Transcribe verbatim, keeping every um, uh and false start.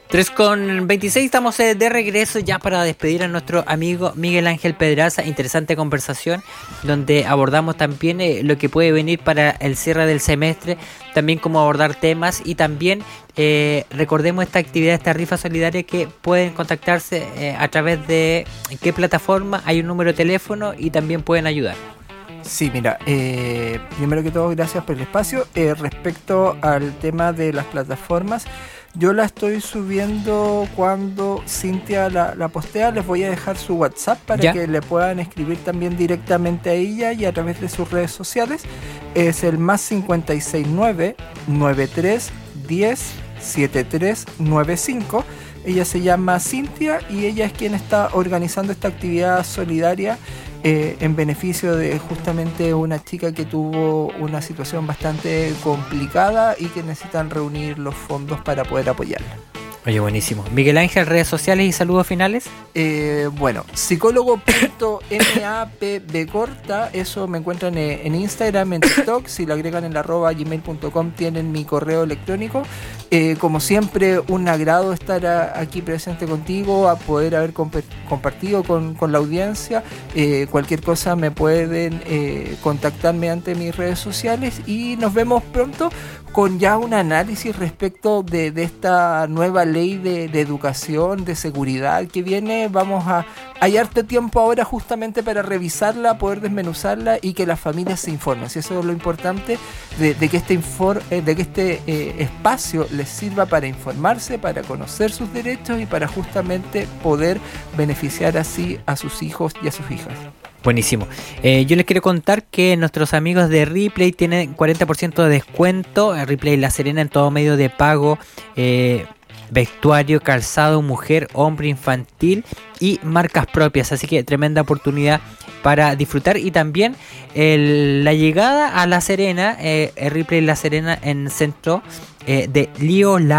tres con veintiséis, estamos eh, de regreso ya para despedir a nuestro amigo Miguel Ángel Pedraza. Interesante conversación donde abordamos también eh, lo que puede venir para el cierre del semestre, también cómo abordar temas y también eh, recordemos esta actividad, esta rifa solidaria que pueden contactarse eh, a través de qué plataforma, hay un número de teléfono y también pueden ayudar. Sí, mira, eh, primero que todo, gracias por el espacio. Eh, respecto al tema de las plataformas, yo la estoy subiendo cuando Cintia la, la postea. Les voy a dejar su WhatsApp para ¿Ya? que le puedan escribir también directamente a ella y a través de sus redes sociales. Es el más cincuenta y seis nueve, noventa y tres, diez, setenta y tres noventa y cinco. Ella se llama Cintia y ella es quien está organizando esta actividad solidaria eh, en beneficio de justamente una chica que tuvo una situación bastante complicada y que necesitan reunir los fondos para poder apoyarla. Oye, buenísimo. Miguel Ángel, redes sociales y saludos finales. Eh, bueno, psicólogo.mapb corta, eso me encuentran en Instagram, en TikTok. Si lo agregan en la arroba gmail punto com tienen mi correo electrónico. Eh, como siempre, un agrado estar a, aquí presente contigo, a poder haber comp- compartido con, con la audiencia. Eh, cualquier cosa me pueden eh, contactar mediante mis redes sociales y nos vemos pronto con ya un análisis respecto de, de esta nueva ley de, de educación, de seguridad que viene. Vamos a... Hay harto tiempo ahora justamente para revisarla, poder desmenuzarla y que las familias se informen. Si eso es lo importante, de, de que este, infor, de que este eh, espacio les sirva para informarse, para conocer sus derechos y para justamente poder beneficiar así a sus hijos y a sus hijas. Buenísimo. Eh, yo les quiero contar que nuestros amigos de Ripley tienen cuarenta por ciento de descuento. Ripley La Serena en todo medio de pago. Eh, vestuario, calzado, mujer, hombre, infantil y marcas propias. Así que tremenda oportunidad para disfrutar. Y también el, la llegada a La Serena, eh, Ripley La Serena en centro eh, de Lío La